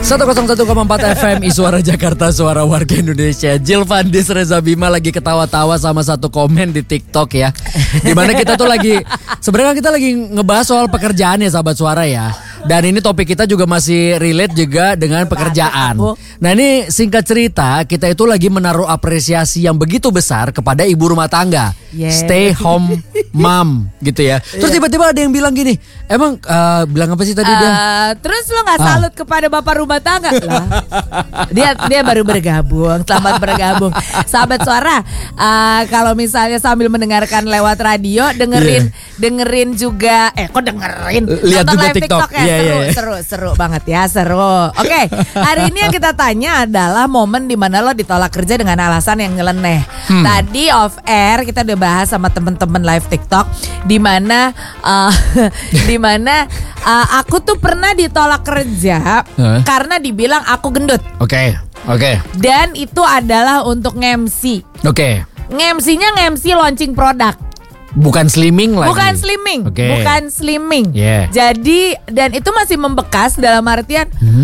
101,4 FM Suara Jakarta, suara warga Indonesia. Jill Vandis, Reza Bima lagi ketawa-tawa sama satu komen di TikTok ya. Dimana kita tuh lagi, sebenarnya kita lagi ngebahas soal pekerjaan ya sahabat suara ya. Dan ini topik kita juga masih relate juga dengan pekerjaan. Nah ini singkat cerita, kita itu lagi menaruh apresiasi yang begitu besar kepada ibu rumah tangga. Stay home mom gitu ya. Terus tiba-tiba ada yang bilang gini, emang bilang apa sih tadi dia? Terus lo gak salut kepada bapak rumah tangga lah? Dia baru bergabung, selamat bergabung. Sahabat suara, kalau misalnya sambil mendengarkan lewat radio, dengerin juga, kok dengerin? Lihat nonton juga live TikTok ya, seru banget ya, seru. Oke, hari ini yang kita tanya adalah momen dimana lo ditolak kerja dengan alasan yang nyeleneh. Tadi off air kita udah bahas sama temen-temen live TikTok, dimana aku tuh pernah ditolak kerja karena dibilang aku gendut. Oke. Dan itu adalah untuk nge-MC. Oke. Nge-MC-nya nge-MC launching produk. Bukan slimming lagi. Bukan slimming. Okay. Bukan slimming. Yeah. Jadi dan itu masih membekas dalam artian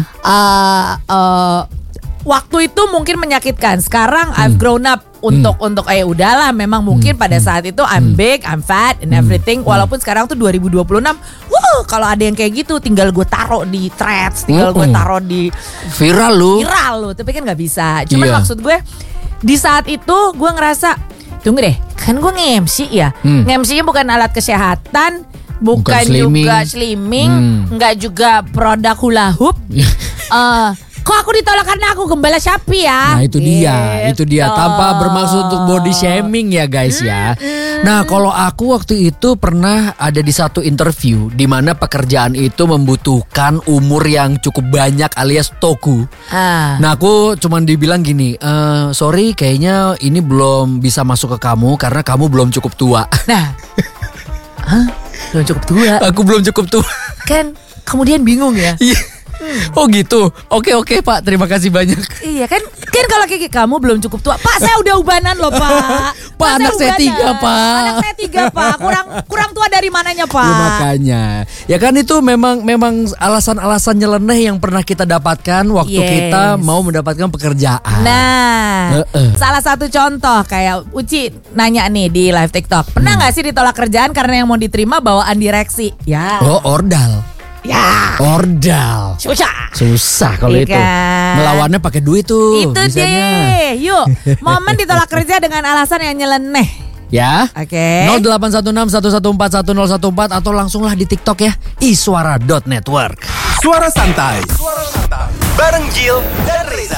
waktu itu mungkin menyakitkan. Sekarang I've grown up untuk udahlah, memang mungkin pada saat itu I'm big, I'm fat and everything. Walaupun sekarang tuh 2026, kalau ada yang kayak gitu tinggal gue taruh di threads, tinggal gue taruh di viral lu. Tapi kan nggak bisa. Cuman maksud gue di saat itu gue ngerasa, tunggu deh, kan gue nge-MC ya. Nge-MC-nya bukan alat kesehatan, bukan juga slimming, nggak juga produk hula hoop. Kok aku ditolak karena aku gembala sapi ya? Nah itu dia tanpa bermaksud untuk body shaming ya guys ya. Nah kalau aku waktu itu pernah ada di satu interview di mana pekerjaan itu membutuhkan umur yang cukup banyak alias toku. Nah aku cuman dibilang gini, sorry kayaknya ini belum bisa masuk ke kamu karena kamu belum cukup tua. Nah, belum cukup tua? Aku belum cukup tua. Kan kemudian bingung ya. Oh gitu. Oke Pak, terima kasih banyak. Iya kan kalau kayak kamu belum cukup tua. Pak, saya udah ubanan loh Pak. Pak, anak saya 3 Pak. Anak saya 3 Pak. Kurang tua dari mananya Pak? Ya, makanya. Ya kan itu memang alasan-alasan nyeleneh yang pernah kita dapatkan waktu kita mau mendapatkan pekerjaan. Nah, salah satu contoh kayak Uci nanya nih di live TikTok. Pernah gak sih ditolak kerjaan karena yang mau diterima bawaan direksi? Ya. Oh, ordal. Ya. Ordal. Susah kalau itu. Melawannya pakai duit tuh. Itu misalnya. deh. Yuk, momen ditolak kerja dengan alasan yang nyeleneh. Ya. Oke. 0816 114 1014 atau langsunglah di TikTok ya. Isuara.network. Suara santai. Bareng Jill dan Reza.